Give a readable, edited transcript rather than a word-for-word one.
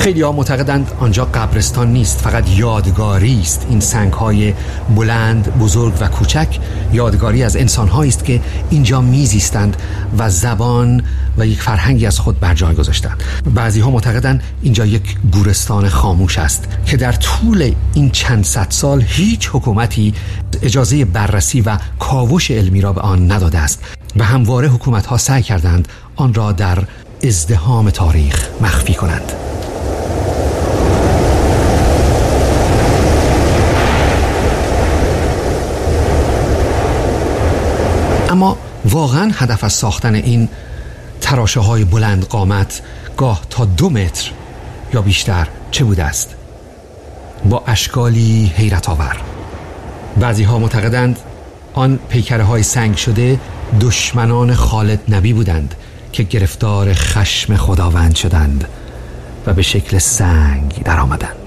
خیلی ها معتقدند آنجا قبرستان نیست، فقط یادگاری است. این سنگ‌های بلند، بزرگ و کوچک یادگاری از انسان‌هایی است که اینجا میزیستند و زبان و یک فرهنگی از خود بر جای گذاشتند. بعضی‌ها معتقدند اینجا یک گورستان خاموش است که در طول این چند صد سال هیچ حکومتی اجازه بررسی و کاوش علمی را به آن نداده است و همواره حکومت‌ها سعی کردند آن را در ازدحام تاریخ مخفی کنند. اما واقعا هدف از ساختن این تراشه های بلند قامت گاه تا 2 متر یا بیشتر چه بوده است؟ با اشکالی حیرت آور. بعضی ها معتقدند آن پیکره های سنگ شده دشمنان خالد نبی بودند که گرفتار خشم خداوند شدند و به شکل سنگ در آمدند.